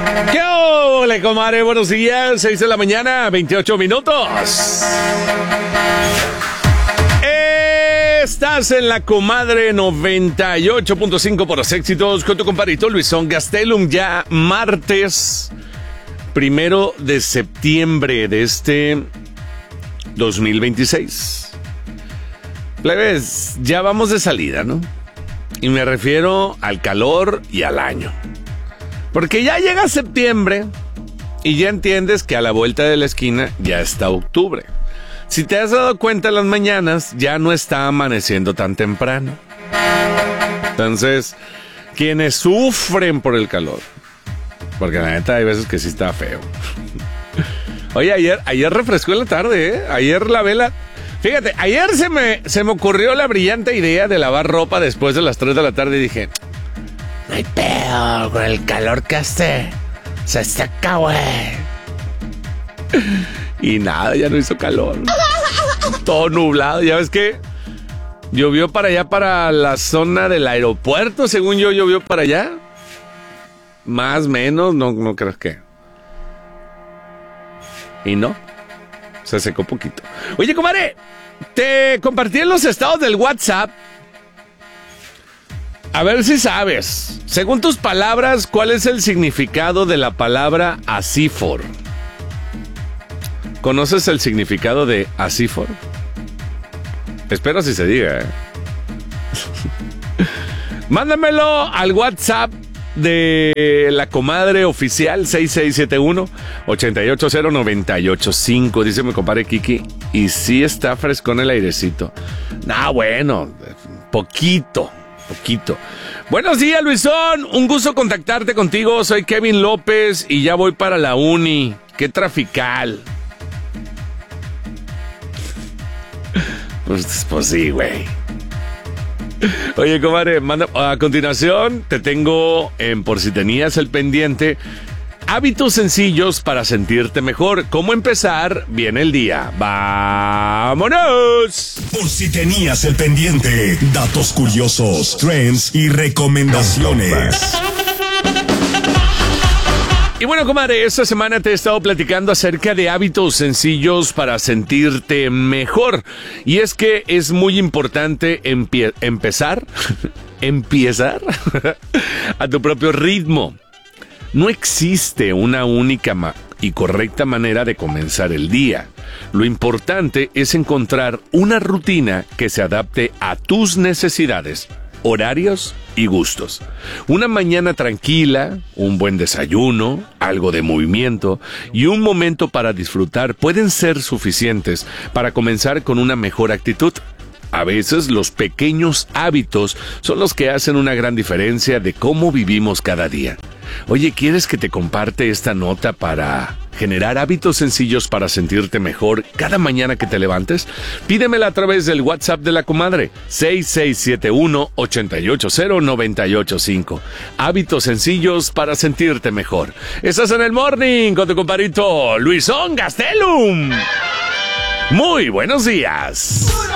¿Qué ole, comadre? Buenos días, 6 de la mañana, 28 minutos. Estás en la comadre 98.5 por los éxitos con tu compadrito Luisón Gastelum. Ya martes 1 de septiembre de este 2026. Plebes, ya vamos de salida, ¿no? Y me refiero al calor y al año. Porque ya llega septiembre y ya entiendes que a la vuelta de la esquina ya está octubre. Si te has dado cuenta, en las mañanas ya no está amaneciendo tan temprano. Entonces, quienes sufren por el calor, porque la neta hay veces que sí está feo. Oye, ayer refrescó en la tarde, ¿eh? Ayer la vela... Fíjate, ayer se me ocurrió la brillante idea de lavar ropa después de las 3 de la tarde y dije... No hay pedo con el calor que hace. Se seca, güey. Y nada, ya no hizo calor. Todo nublado, ¿ya ves qué? Llovió para allá, para la zona del aeropuerto, según yo, llovió para allá. Más, menos, no creo que. Y no, se secó poquito. Oye, comadre, te compartí en los estados del WhatsApp. A ver si sabes, según tus palabras, ¿cuál es el significado de la palabra acífor? ¿Conoces el significado de acífor? Espero si se diga, ¿eh? Mándamelo al WhatsApp de la comadre oficial 6671-880-985. Dice mi compadre Kiki. Y sí está frescón el airecito. Bueno, poquito. Buenos días, Luisón. Un gusto contactarte contigo. Soy Kevin López y ya voy para la uni. Qué trafical. Pues sí, güey. Oye, comadre, a continuación te tengo por si tenías el pendiente, hábitos sencillos para sentirte mejor. ¿Cómo empezar bien el día? ¡Vámonos! Por si tenías el pendiente, datos curiosos, trends y recomendaciones. Y bueno, comadre, esta semana te he estado platicando acerca de hábitos sencillos para sentirte mejor. Y es que es muy importante empezar a tu propio ritmo. No existe una única y correcta manera de comenzar el día. Lo importante es encontrar una rutina que se adapte a tus necesidades, horarios y gustos. Una mañana tranquila, un buen desayuno, algo de movimiento y un momento para disfrutar pueden ser suficientes para comenzar con una mejor actitud. A veces los pequeños hábitos son los que hacen una gran diferencia de cómo vivimos cada día. Oye, ¿quieres que te comparte esta nota para generar hábitos sencillos para sentirte mejor cada mañana que te levantes? Pídemela a través del WhatsApp de la comadre, 6671-880-985. Hábitos sencillos para sentirte mejor. Estás en el Morning con tu compadrito Luisón Gastelum. Muy buenos días.